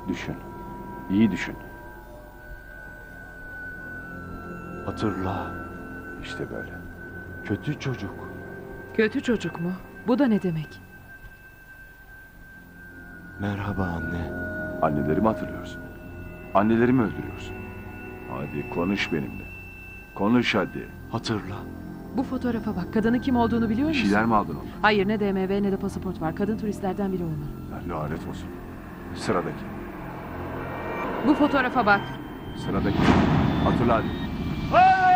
Düşün. İyi düşün. Hatırla. İşte böyle. Kötü çocuk. Kötü çocuk mu? Bu da ne demek? Merhaba anne. Annelerimi hatırlıyorsun. Annelerimi öldürüyorsun. Hadi konuş benimle. Konuş hadi. Hatırla. Bu fotoğrafa bak. Kadının kim olduğunu biliyor Bir musun? şeyler mi aldın ondan? Hayır, ne DMV ne de pasaport var. Kadın turistlerden biri olmalı. Ya, lanet olsun. Sıradaki. Bu fotoğrafa bak. Sıradaki. Hatırla hadi.